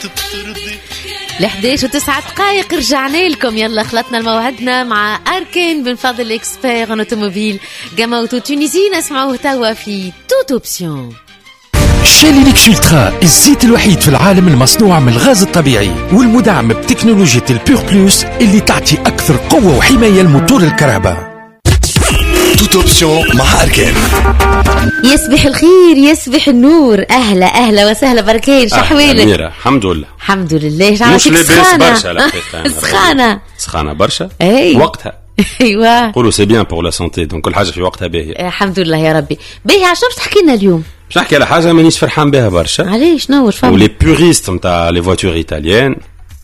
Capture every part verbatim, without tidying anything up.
لحداش وتسعة دقائق رجعنا لكم. يلا خلطنا الموعدنا مع أركان بن فضل إكسبير أوتوموبيل جاموتو تونيزي. نسمعوه توا في توت أوبسيون. شالي ليكس ألترا، الزيت الوحيد في العالم المصنوع من الغاز الطبيعي والمدعم بتكنولوجيا البيور بلوس اللي تعطي أكثر قوة وحماية لموتور الكهرباء. توت أوبسيون مع أركان. يصبح الخير يصبح النور. أهلا أهلا وسهلا بركان. شحوالك؟ الحمد لله الحمد لله. مش لاباس برشا الحقيقة. سخانة سخانة برشا. أي وقتها ايوه قولوا سي بيان بور لا سونتي، دونك كل حاجة في وقتها باهية. الحمد لله يا ربي. باهي عشان باش تحكي لنا اليوم؟ باش نحكي على حاجة مانيش فرحان بها برشا. علاش؟ نور فهم. ولي بيوريست نتاع لي فواتور ايطاليان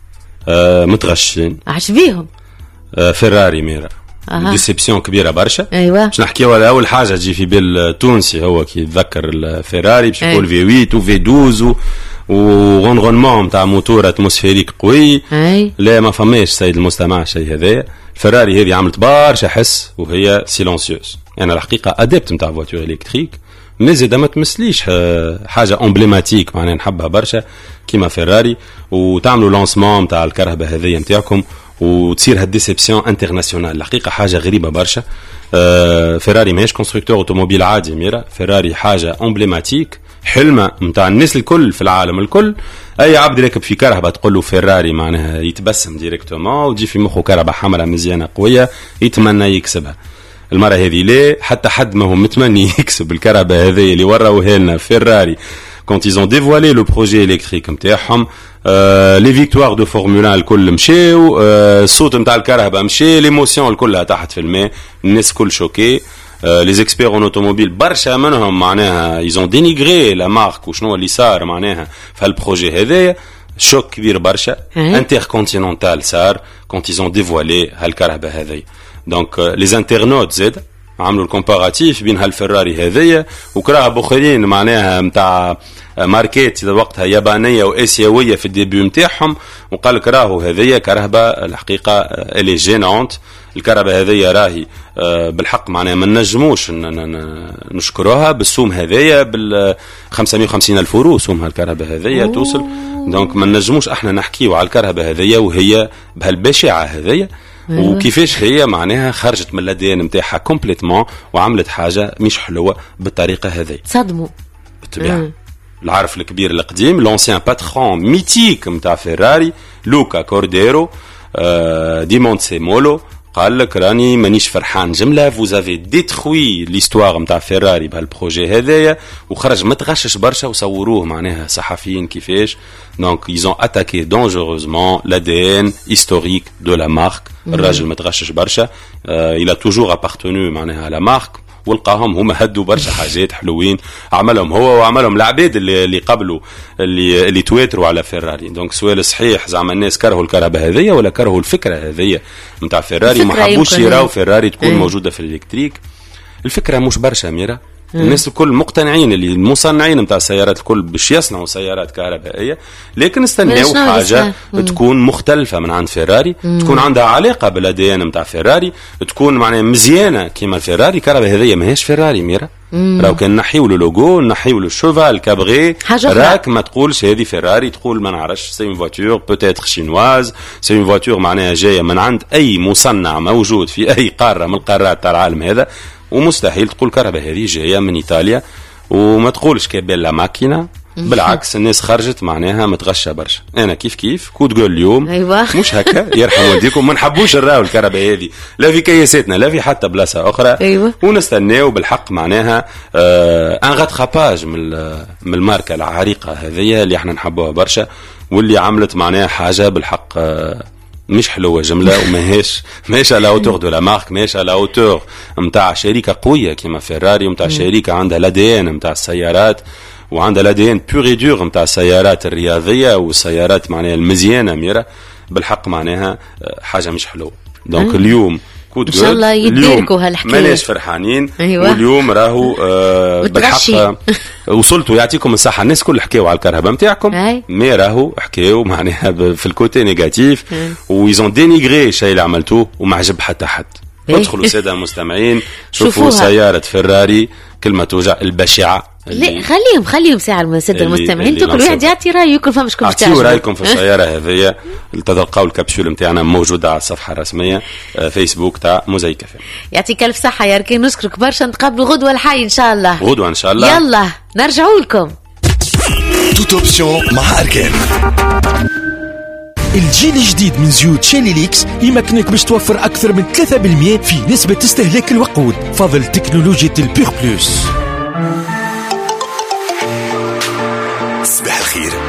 آه متغشين. عجبيهم آه فيراري ميرا أه. ديسيبسيون كبيره برشا. ايوه باش نحكيو على اول حاجه تجي في بال تونسي هو كي يتذكر الفيراري باش يقول في ثمانية و في اثناشر وغونغونمون نتاع موتور اتموسفيريك قوي. اي لا ما فماش سيد المستمع شيء هذايا. الفيراري هذه عملت برشا حس وهي سيلونسيوز. انا يعني الحقيقه ادبت نتاع فواتور الكتريك مي زيد ما تمثليش حاجه امبليماتيك معناها نحبها برشا كيما فيراري، وتعملوا لانسمون نتاع الكرهبه هذيا نتاعكم وتصير هالديسيبسيون انترناسيونال. الحقيقه حاجه غريبه برشا. آه فيراري ماهيش كونستركتور اوتوموبيل عادي ميرا، فيراري حاجه امبليماتيك حلمه نتاع الناس الكل في العالم الكل. اي عبد راكب في كرهبه تقول له فيراري معناها يتبسم ديريكتومون وتجي في مخه كرهبه حمراء مزيانه قويه يتمنى يكسبها. المره هذه ليه حتى حد ما هو متمني يكسب الكرهبه هذه اللي وراوها لنا فيراري quand ils ont dévoilé le projet électrique نتاعهم. آه لي فيكتوار دو فورمولا الكل مشاو، آه الصوت نتاع الكرهبه مشى، ليموسيون الكلها تحت في الماء، الناس كل شوكي. آه لي زيكسبير اون اوتوموبيل برشا منهم معناها ايزون دينيغري لا مارك وشنو اللي صار معناها في هالبروجي هذايا. شوك كبير برشا انتر كونتينونتال صار كونت ايزون ديفوالي هالكرهبه هذه. دونك لي زانترنوت زاد عملوا الكومباراتيف بين هالفراري هذيا وكراهب اخرين معناها نتاع ماركات وقتها يابانيه واسيويه في الديبيو نتاعهم، وقال لك راهو هذيا كرهبه الحقيقه الي جينونت. الكرهبه هذيا راهي بالحق معناها ما نجموش نشكروها بالسوم هذيا بال خمسمائة وخمسين الف يورو سوم هالكرهبه هذيا توصل. دونك ما نجموش احنا نحكيو على الكرهبه هذيا وهي بهالبشعه هذيا وكيفاش هي معناها خرجت من الادين نتاعها كومبليتمون وعملت حاجه مش حلوه بالطريقه هذه. صدموا بالطبيعه. العارف الكبير القديم لونسيان باترون ميتيك نتاع فيراري لوكا كورديرو آه دي مونتسيمولو قال لك راني مانيش فرحان جمله فوزافي ديتروي ليستوار نتاع فيراري بهالبروجي هذايا، وخرج متغشش برشا وصوروه معناها صحفيين كيفاش. دونك يزون اتاكي دونجوروزمون لادين هيستوريك دو لا مارك. الراجل متغشش برشا. الى توجور ابارتونو معناها لا مارك، ولقاهم هما هدوا برشا حاجات حلوين عملهم هو وعملهم العباد اللي اللي قبلوا اللي اللي تواتروا على فيراري. دونك سؤال صحيح زعما الناس كرهوا الكهرباء هذيا ولا كرهوا الفكره هذيا نتاع فيراري ما حبوش يراو فيراري تكون ايه. موجوده في الالكتريك. الفكره مش برشا ميرا. الناس الكل مقتنعين اللي المصنعين نتاع السيارات الكل باش يصنعوا سيارات كهربائيه، لكن استناو حاجه تكون مختلفه من عند فيراري، مم. تكون عندها علاقه بالادي ان نتاع فيراري، تكون معناها مزيانه كيما فيراري. كهرباء هذه ماهيش فيراري ميرا. راهو كان نحيو له لوغو نحيو له الشوفال كابغي راك ما تقولش هذه فيراري، تقول ما نعرفش سي اون فواتور بوتيتر شينواز، سي اون فواتور معناها جايه من عند اي مصنع موجود في اي قاره من القارات تاع العالم هذا. ومستحيل تقول كهرباء هذه جايه من ايطاليا وما تقولش كابيلا ماكينه. بالعكس الناس خرجت معناها متغشى برشا. انا كيف كيف كود تقول اليوم أيوة. مش هكا يرحم والديكم ما نحبوش نراو الكهرباء هذه لا في كياساتنا لا في حتى بلاصه اخرى. أيوة. ونستناو بالحق معناها آه ان غاتراباج من من الماركه العريقه هذه اللي احنا نحبوها برشا واللي عملت معناها حاجه بالحق آه مش حلوه جمله وماهيش ماهيش على اوتور دو لا مارك، ماهيش على اوتور نتاع شركه قويه كيما فيراري ونتاع شركه عندها الادي ان نتاع السيارات وعندها الادي ان بوري دور نتاع السيارات الرياضيه والسيارات معناها المزيانه ميرا. بالحق معناها حاجه مش حلوه. دونك اليوم ان شاء الله يديركوا هالحكايه ماناش فرحانين. أيوة. واليوم راهو آه بالحق وصلتوا يعطيكم الصحه الناس كل حكاوا على الكهرباء نتاعكم مي راهو حكاوا معناها في الكوتي نيجاتيف ويزون دينيغري الشيء اللي عملتوه وما عجب حتى حد. ادخلوا سادة المستمعين شوفوا سيارة فيراري كلمة توجع البشعة. لا خليهم خليهم ساعة السادة المستمعين كل واحد يعطي رأيه يكون فمش كل اعطيوا رأيكم في السيارة هذه. تلقاو الكابسول نتاعنا موجودة على الصفحة الرسمية فيسبوك تاع موزايك كافيه. يعطيك ألف صحة يا ركين، نشكرك برشا، نتقابلوا غدوة الحي إن شاء الله. غدوة إن شاء الله. يلا نرجعوا لكم توت اوبسيون مع أركان. الجيل الجديد من زيوت شيلي ليكس يمكنك باش توفر أكثر من ثلاثة بالمئة في نسبة استهلاك الوقود فضل تكنولوجيا البيور بلوس. صباح الخير.